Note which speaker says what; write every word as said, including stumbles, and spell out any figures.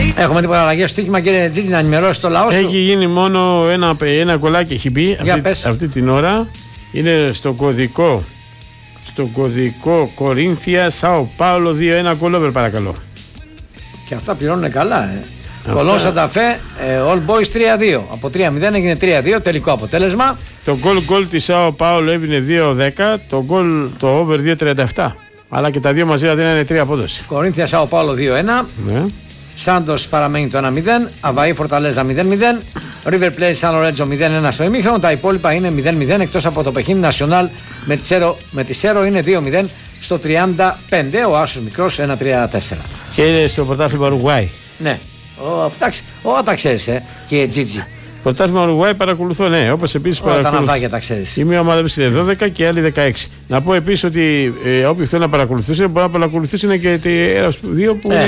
Speaker 1: Έχουμε τίποτα αλλαγή στο στοίχημα, κύριε Τζίτζη, να ενημερώσει το λαό σου?
Speaker 2: Έχει γίνει μόνο ένα, ένα κολλάκι, έχει μπει αυτή, αυτή την ώρα. Είναι στο κωδικό, στο κωδικό Κορίνθια Σάο Πάολο δύο ένα κολόβερ, παρακαλώ.
Speaker 1: Και αυτά πληρώνουν καλά, ε. Κολόν Σανταφέ, All Boys τρία δύο. Από τρία μηδέν έγινε τρία δύο, τελικό αποτέλεσμα.
Speaker 2: Το goal goal της Σάο Πάολο έβγαινε δύο δέκα, το goal το over δύο τριάντα επτά. Αλλά και τα δύο μαζί δεν είναι τρία απόδοση.
Speaker 1: Κορίνθια Σάο Πάολο δύο ένα.
Speaker 2: Ναι.
Speaker 1: Σάντος παραμένει το ένα μηδέν. Αβαή Φορταλέζα μηδέν μηδέν. River Plate Σαν Λορέντζο μηδέν ένα στο ημίχρονο. Τα υπόλοιπα είναι μηδέν μηδέν εκτός από το Πεχίν Νασιονάλ με τη Σέρο, με τη Σέρο είναι δύο μηδέν στο τριάντα πέντε. Ο Άσος μικρός ένα τρία τέσσερα.
Speaker 2: Και είναι στο πρωτάθλημα Ουρουγουάη.
Speaker 1: Ναι. Ω, τα ξέρεις, ε, και Τζίτζι.
Speaker 2: Πρωτάθλημα Ουρουγουάη παρακολουθώ, ναι. Όπως επίσης παρακολουθώ.
Speaker 1: Τα ναυάγια τα ξέρεις.
Speaker 2: Η μία ομάδα είναι δώδεκα και η άλλη δεκαέξι. Να πω επίσης ότι ε, όποιοι θέλουν να παρακολουθήσουν μπορεί να παρακολουθήσουν και τη δύο που.
Speaker 1: Ε,